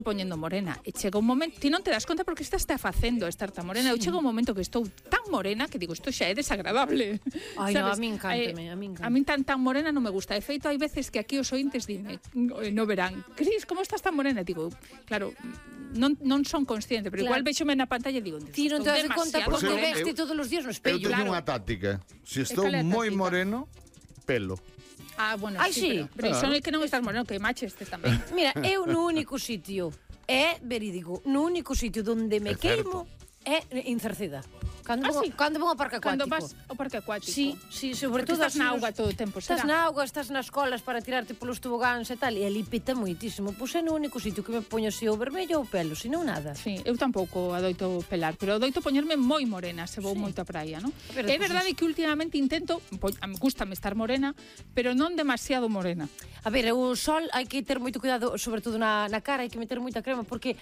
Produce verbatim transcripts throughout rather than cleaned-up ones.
poñendo morena e chega un momento, ti non te das conta porque estás te facendo estar tan morena. Eu chego un momento que estou tan morena que digo, isto xa é desagradable. Ai, no, a mí encántame, eh, a mí encanta. A mí tan tan morena non me gusta. De feito, hai veces que aquí os ointes dime, no verán, Cris, como estás tan morena? Digo, claro, non, non son consciente, pero claro, igual vexome na pantalla e digo, ti non te das conta porque veste todos os días no espello. Eu teño claro. unha táctica. Se estou moi moreno, pelo. Ah, bueno, Ai, sí, sí. pero, pero claro, iso non é que non estás moreno, que maches este tamén. Mira, eu no único sitio, é verídico, no único sitio onde me É certo. queimo é en Cerceda. Cando Ah, vou, sí? cando vou ao parque acuático. Cando vas ao parque acuático. Sí, sí, sobre porque todo estás así na nos- auga todo o tempo, será? Estás na auga, estás nas colas para tirarte polos tobogáns e tal, e ali pita moitísimo. Pois é no único sitio que me poño así o vermello ou o pelo, senón nada. Sí, eu tampouco adoito pelar, pero adoito poñerme moi morena se vou sí. moito á praia, non? Pero, É pues, verdade que últimamente intento, po, gústame estar morena, pero non demasiado morena. A ver, o sol hai que ter moito cuidado, sobre todo na, na cara, hai que meter moita crema, porque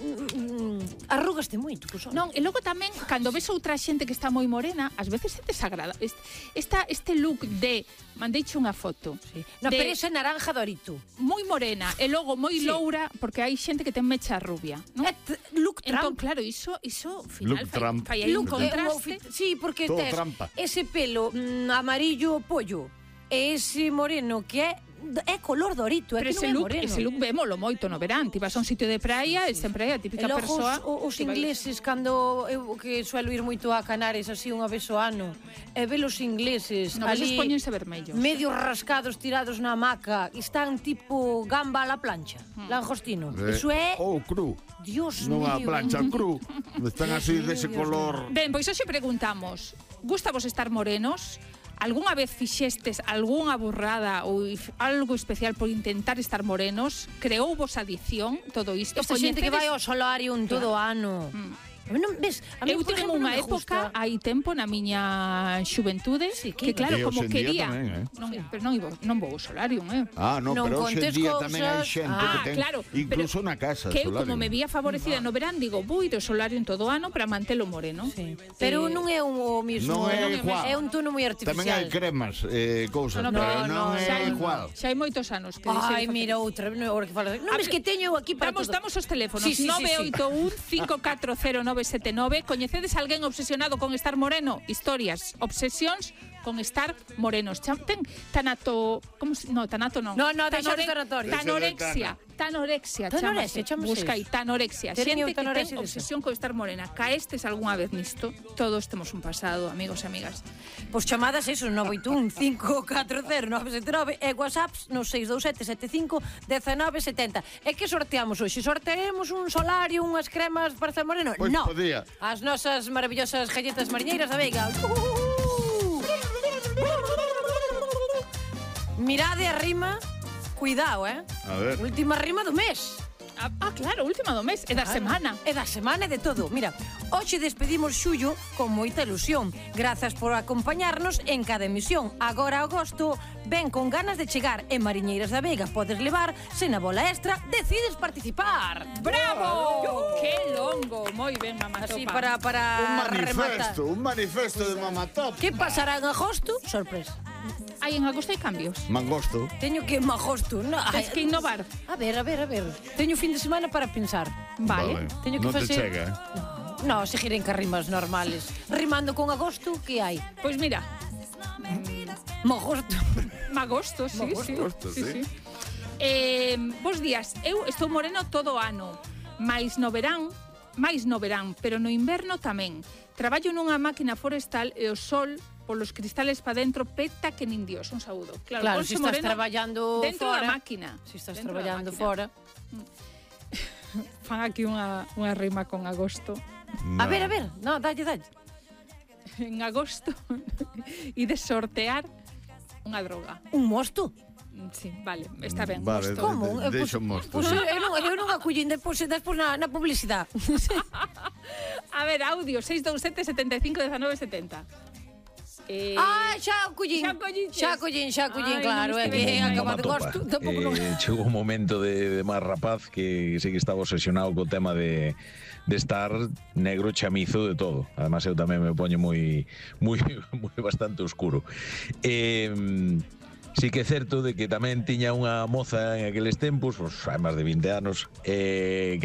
mm, mm, arrugaste moito co sol. Non, e logo tamén, cando ves outra xente que está moi morena, ás veces se desagrada. Este, esta, este look de, mandeiche unha foto, Sí. No, de pero ese naranja dorito. moi morena e logo moi Sí. loura, porque hai xente que ten mecha rubia, non? É t- look Entón, Trump. claro, iso, iso, final, Look fai, Trump. fai aí un Look, eh, o contraste. outfit- sí, porque Todo tes trampa. ese pelo mm, amarillo pollo e ese moreno que é é color dorito, é Pero que ese non é look, moreno. ese look vémolo moito no verán. Ti vas a un sitio de praia e sempre é a típica E logo persoa. os, os que vai- ingleses, cando eu que suelo ir moito a Canares así unha vez ao ano, e ve os ingleses No, esos ali póñense vermellos. medio rascados tirados na hamaca, e están tipo gamba a la plancha, Hmm. langostino. Eh, Iso é, Ou cru. Dios Nunha mío. plancha cru. Están así dese color. Ben, pois hoxe preguntamos, gusta vos estar morenos? Algúnha vez fixestes algunha burrada ou if- algo especial por intentar estar morenos? Creou vos adicción todo isto? Esta xente que vai ao Coñecedes- solarium todo o ano. A mí non ves, a mí Eu por tive exemplo, unha non me época gusta. hai tempo na miña xuventude Sí, que que claro, E como hoxe en día quería, tamén, eh? non, pero non iba, non vou ao solarium, eh. Ah, no, Non pero hoxe en contes día tamén hai cousas. xente que Ah, ten claro, incluso pero na casa. que eu solarium. como me vía favorecida no verán, digo, vou ir ao solarium todo o ano para mantelo moreno. Sí. Pero non é un, o mismo, Non é non igual. é un tono moi artificial. Tamén hai cremas, eh, cousas, No, pero no, non xa é hai- igual. Xa hai moitos anos que Ai, deixei de mira outra, non, ahora que falas. Non, A es ver, que teño aquí para Damos, todo. damos os teléfonos Sí, sí, sí, nove oito un, cinco catro cero, nove sete nove. Coñecedes alguén obsesionado con estar moreno? Historias, obsesións con estar morenos. Cham- Ten tanato... Como se, no, tanato non. No, no, deixa Tanore- de tanatorio. Tanorexia. Tanorexia, Tanorexia, chamase. chamase Busca aí, iso. tanorexia. Teño Xente que ten tanorexia desa. obsesión con estar morena. Caestes algunha vez nisto? Todos temos un pasado, amigos e amigas. Pois chamadas eso, nove oito un, cinco catro cero, nove sete nove e whatsapps no seis dous sete, sete cinco, un nove sete zero. E que sorteamos hoxe? Sortearemos un solario, unhas cremas para estar moreno? Pois no. podía. As nosas maravillosas galletas mariñeiras da Veiga. Mirade a rima. Cuidado, eh? A ver. Última rima do mes. Ah, ah, claro, última do mes, é da semana. É da semana e de todo. Mira, hoxe despedimos xullo con moita ilusión. Grazas por acompañarnos en cada emisión. Agora agosto ven con ganas de chegar e Mariñeiras da Veiga podes levar, se na bola extra decides participar. ¡Bravo! ¡Qué longo! Moi ben, mamá Así topa. para, para Un rematar. manifesto, un manifesto de Mamatop. Que pasará en agosto? Sorpresa. Hai en agosto hai cambios. Mangosto. Teño que en agosto. No, Tens que innovar. A ver, a ver, a ver. Teño fin de semana para pensar. Vale. Teño que non te facer- chega, eh? No, seguir en carrimas normales. Rimando con agosto, que hai? Pois mira, Mogosto. magosto, sí, Magosto, sí, magosto, sí, sí. sí. Eh, bos días, eu estou moreno todo o ano, mais no verán, máis no verán, pero no inverno tamén. Traballo nunha máquina forestal e o sol polos cristales pa dentro peta que nin Dios. Un saúdo. Claro, Claro, ponse se estás moreno traballando dentro fora, da máquina. Se estás Dentro da traballando máquina. fora. Fan aquí unha, unha rima con agosto. A ver, a ver. No, dalle, dalle. En agosto e de sortear unha droga. Un mosto? Sí, vale, está ben. Vale, mosto. Como? de- Eh, deixa un mosto. Pois eu non, eu non acullín despois, despois na, na publicidade. A ver, audio seis dous sete, setenta e cinco, diecinueve, setenta. Eh, Ah, xa acullín. xa acolliches. Xa acullín, xa acullín, Ai, claro. non É estive que ben. acaba de Toma, gosto. topa. Tampouco non... Eh, chegou un momento de, de máis rapaz que sei que estaba obsesionado co tema de, de estar negro chamizo de todo. Además eu tamén me poño moi moi moi bastante oscuro. Eh, Sí que é certo de que tamén tiña unha moza en aqueles tempos, pois, hai máis de vinte anos, eh,